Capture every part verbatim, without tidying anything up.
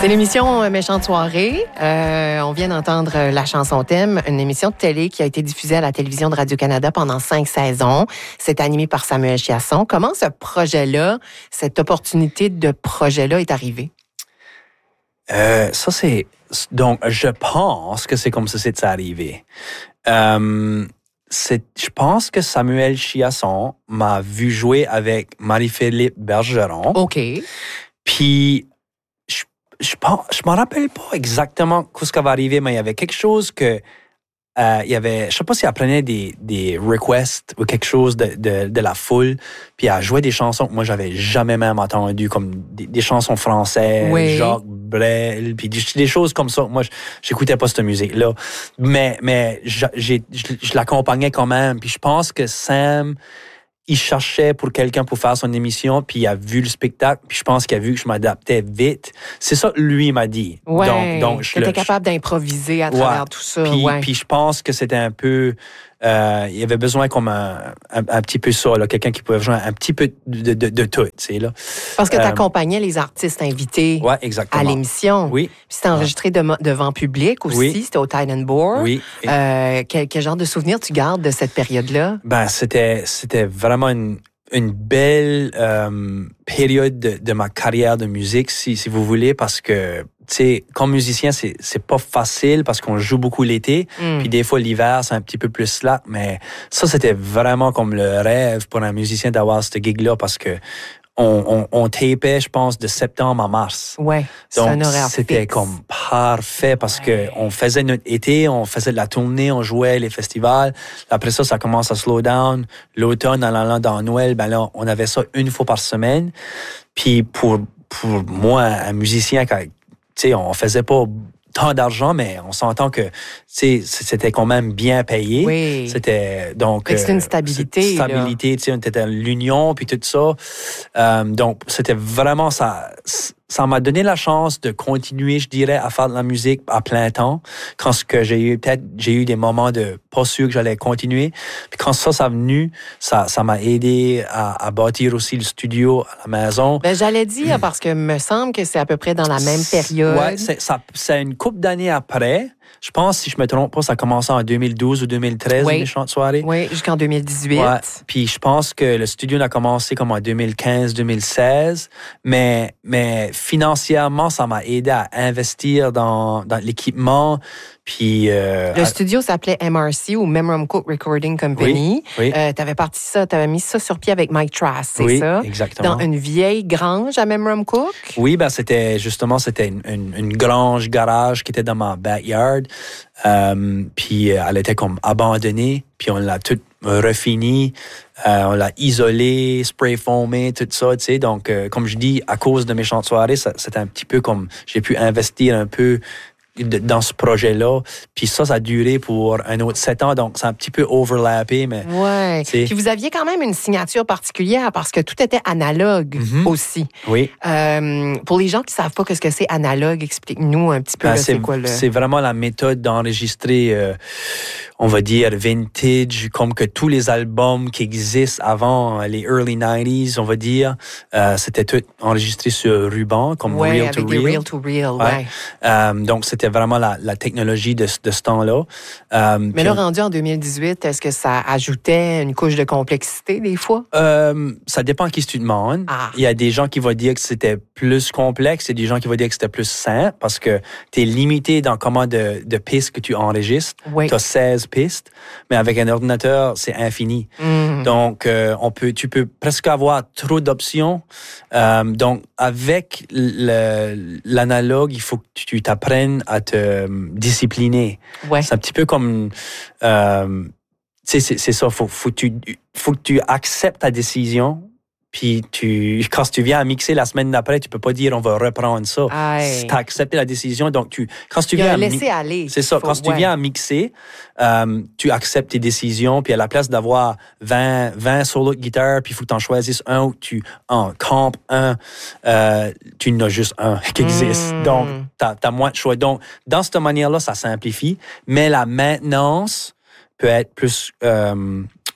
C'est l'émission Méchante soirée. Euh, on vient d'entendre la chanson thème, une émission de télé qui a été diffusée à la télévision de Radio-Canada pendant cinq saisons. C'est animé par Samuel Chiasson. Comment ce projet-là, cette opportunité de projet-là est arrivée? Euh, ça, c'est... Donc, je pense que c'est comme ça c'est arrivé. Euh, c'est, je pense que Samuel Chiasson m'a vu jouer avec Marie-Philippe Bergeron. OK. Puis, je, je pense, je me rappelle pas exactement ce qui va arriver, mais il y avait quelque chose que... Euh, il y avait, je sais pas si elle prenait des, des requests ou quelque chose de, de, de la foule, puis elle jouait des chansons que moi, j'avais jamais même entendues, comme des, des chansons françaises, oui. Jacques Brel, puis des, des choses comme ça. Moi, j'écoutais pas cette musique-là. Mais, mais j'ai, je, je l'accompagnais quand même, puis je pense que Sam... il cherchait pour quelqu'un pour faire son émission, puis il a vu le spectacle, puis je pense qu'il a vu que je m'adaptais vite. C'est ça que lui m'a dit. Ouais, donc, donc je étais capable d'improviser à travers ouais. tout ça. Puis, ouais. puis je pense que c'était un peu... Euh, il y avait besoin comme un, un, un petit peu ça, là, quelqu'un qui pouvait jouer un petit peu de, de, de tout. Tu sais, là. Parce que tu euh, accompagnais les artistes invités ouais, exactement. à l'émission. Oui. Puis c'était enregistré de, devant public aussi. Oui. C'était au Tide and Board. Oui. Euh, quel, quel genre de souvenirs tu gardes de cette période-là? Ben, c'était, c'était vraiment une... une belle euh, période de, de ma carrière de musique, si, si vous voulez, parce que, tu sais, comme musicien, c'est, c'est pas facile parce qu'on joue beaucoup l'été, mm. puis des fois, l'hiver, c'est un petit peu plus slack, mais ça, c'était vraiment comme le rêve pour un musicien d'avoir ce gig-là parce que on, on, on tapait, je pense, de septembre à mars. Ouais, c'est donc, un horaire c'était fixe. comme parfait parce ouais. que on faisait notre été, on faisait de la tournée, on jouait les festivals. Après ça, ça commence à slow down. L'automne, en allant dans Noël, ben là, on avait ça une fois par semaine. Puis pour, pour moi, un musicien, tu sais, on faisait pas tant d'argent, mais on s'entend que c'était quand même bien payé. Oui. C'était donc c'était une stabilité. Euh, stabilité, tu sais, on était dans l'union puis tout ça. Euh, donc c'était vraiment ça. Ça m'a donné la chance de continuer, je dirais, à faire de la musique à plein temps. Quand ce que j'ai eu, peut-être, j'ai eu des moments de pas sûr que j'allais continuer. Puis quand ça, ça a venu, ça, ça m'a aidé à, à bâtir aussi le studio à la maison. Ben, j'allais dire, parce que me semble que c'est à peu près dans la même période. Ouais, c'est, ça, c'est une couple d'années après. Je pense, si je me trompe pas, ça a commencé en deux mille douze ou deux mille treize, oui. Méchante soirée. Oui, jusqu'en deux mille dix-huit. Ouais. Puis je pense que le studio a commencé comme en deux mille quinze, deux mille seize. Mais, mais financièrement, ça m'a aidé à investir dans, dans l'équipement. Puis, euh, le studio s'appelait M R C ou Memram Cook Recording Company. Oui, oui. Euh, tu avais parti ça, tu avais mis ça sur pied avec Mike Trask, c'est oui, ça? Exactement. Dans une vieille grange à Memram Cook? Oui, ben c'était justement c'était une, une, une grange garage qui était dans ma backyard. Euh, puis elle était comme abandonnée. Puis on l'a toute refini, euh, on l'a isolé, spray foamé, tout ça, tu sais. Donc, euh, comme je dis, à cause de Méchante soirée, ça, c'était un petit peu comme j'ai pu investir un peu dans ce projet-là. Puis ça, ça a duré pour un autre sept ans, donc c'est un petit peu overlappé, mais... Ouais. T'sais. Puis vous aviez quand même une signature particulière parce que tout était analogue mm-hmm. aussi. Oui. Euh, pour les gens qui ne savent pas ce que c'est analogue, explique-nous un petit peu ben, là, c'est, c'est quoi le... C'est vraiment la méthode d'enregistrer, euh, on va dire, vintage, comme que tous les albums qui existent avant les early nineties, on va dire, euh, c'était tout enregistré sur ruban, comme ouais, Reel avec to des Reel. Reel to Reel, ouais. ouais. Euh, donc, c'était vraiment la, la technologie de, de ce temps-là. Euh, Mais là, on... rendu en deux mille dix-huit, est-ce que ça ajoutait une couche de complexité des fois? Euh, ça dépend à qui tu demandes. Ah. Il y a des gens qui vont dire que c'était plus complexe et des gens qui vont dire que c'était plus simple parce que tu es limité dans comment de, de pistes que tu enregistres. Oui. Tu as seize pistes, mais avec un ordinateur, c'est infini. Mm. Donc, euh, on peut, tu peux presque avoir trop d'options. Euh, donc, avec le, l'analogue, il faut que tu t'apprennes à te discipliner. Ouais. C'est un petit peu comme... Euh, tu sais, c'est, c'est ça. Faut, faut, tu, faut que tu acceptes ta décision. Puis, tu, quand tu viens à mixer la semaine d'après, tu peux pas dire on va reprendre ça. Tu as accepté la décision. Donc, tu, quand tu viens à laisser aller. C'est ça. Faut, quand ouais. tu viens à mixer, euh, tu acceptes tes décisions. Puis, à la place d'avoir vingt, vingt solos de guitare, puis il faut que tu en choisisses un ou tu en campes un, euh, tu n'as juste un qui existe. Mm. Donc, tu as moins de choix. Donc, dans cette manière-là, ça simplifie. Mais la maintenance peut être plus... Euh,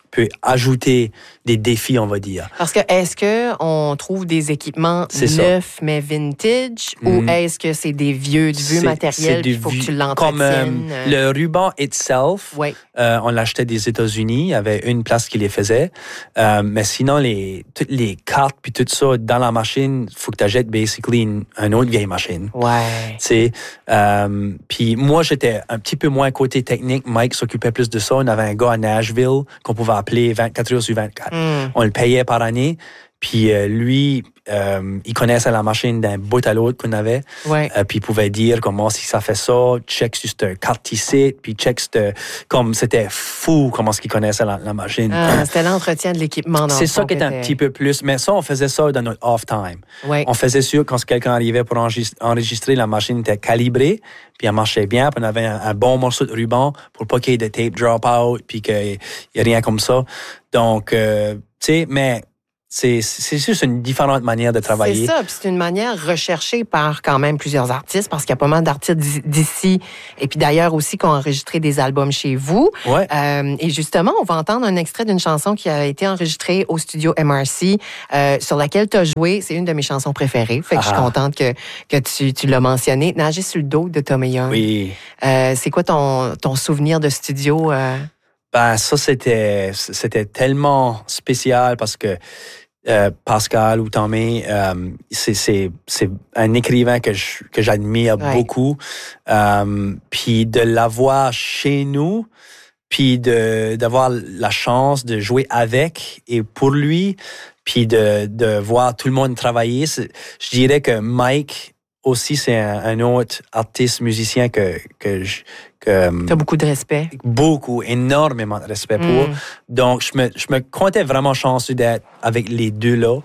peut ajouter des défis, on va dire. Parce que est-ce qu'on trouve des équipements C'est neufs ça. mais vintage mm. ou est-ce que c'est des vieux, du vieux c'est, matériel il faut vieux, que tu l'entretiennes? Comme euh, le ruban itself, ouais. euh, on l'achetait des États-Unis. Il y avait une place qui les faisait. Euh, mais sinon, les, toutes les cartes puis tout ça dans la machine, il faut que tu achètes basically une, une autre vieille machine. Ouais. Tu sais, euh, puis moi, j'étais un petit peu moins côté technique. Mike s'occupait plus de ça. On avait un gars à Nashville qu'on pouvait appeler vingt-quatre heures sur vingt-quatre. Mm. On le payait par année. Puis euh, lui, euh, il connaissait la machine d'un bout à l'autre qu'on avait. Ouais. Euh, puis il pouvait dire comment si ça fait ça, check sur cette carte ici, puis check cette... Comme c'était fou comment ce qu'il connaissait la, la machine. Ah, c'était l'entretien de l'équipement. Dans C'est ça qui était un petit peu plus. Mais ça, on faisait ça dans notre off-time. Ouais. On faisait sûr quand quelqu'un arrivait pour enregistrer, la machine était calibrée, puis elle marchait bien, puis on avait un, un bon morceau de ruban pour pas qu'il y ait de tape drop-out, puis qu'il n'y ait rien comme ça. Donc, euh, tu sais, mais... C'est, c'est juste une différente manière de travailler. C'est ça, puis c'est une manière recherchée par quand même plusieurs artistes, parce qu'il y a pas mal d'artistes d'ici, et puis d'ailleurs aussi qui ont enregistré des albums chez vous. Ouais. Euh, et justement, on va entendre un extrait d'une chanson qui a été enregistrée au studio M R C, euh, sur laquelle tu as joué. C'est une de mes chansons préférées, fait que ah. je suis contente que, que tu, tu l'as mentionné. Nager sur le dos de Tommy Young. Oui. Euh, c'est quoi ton, ton souvenir de studio? Euh... Ben, ça, c'était, c'était tellement spécial parce que euh, Pascal ou Tommy, euh, c'est, c'est, c'est un écrivain que, je, que j'admire ouais. beaucoup. Euh, puis de l'avoir chez nous, puis de, d'avoir la chance de jouer avec et pour lui, puis de, de voir tout le monde travailler. C'est, je dirais que Mike aussi, c'est un, un autre artiste, musicien que, que je... Que, t'as beaucoup de respect. Beaucoup, énormément de respect pour. Mm. Donc, je me, je me comptais vraiment chanceux d'être avec les deux-là.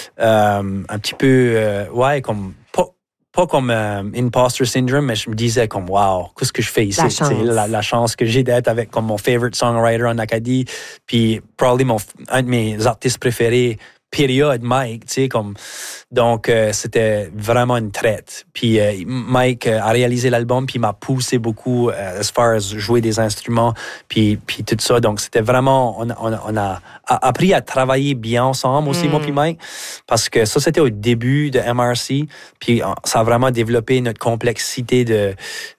Euh, un petit peu, euh, ouais, comme... Pas, pas comme euh, imposter syndrome, mais je me disais comme, wow, qu'est-ce que je fais ici? La chance, la, la chance que j'ai d'être avec comme mon favorite songwriter en Acadie, puis probablement un de mes artistes préférés, période, Mike, tu sais, comme... Donc, euh, c'était vraiment une traite. Puis euh, Mike euh, a réalisé l'album, puis il m'a poussé beaucoup euh, as far as jouer des instruments, puis, puis tout ça. Donc, c'était vraiment... On, on, on a, a appris à travailler bien ensemble aussi, mm. moi puis Mike, parce que ça, c'était au début de M R C, puis ça a vraiment développé notre complexité de,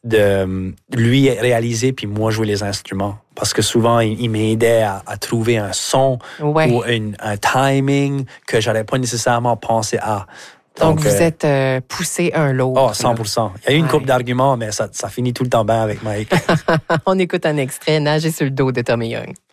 de lui réaliser, puis moi jouer les instruments. Parce que souvent, il, il m'aidait à, à trouver un son ouais. ou une, un timing que j'aurais pas nécessairement pensé à. Donc, Donc vous euh, êtes euh, poussé un l'autre. Oh, cent pour cent. Il y a eu une ouais. couple d'arguments, mais ça, ça finit tout le temps bien avec Mike. On écoute un extrait, Nager sur le dos de Tommy Young.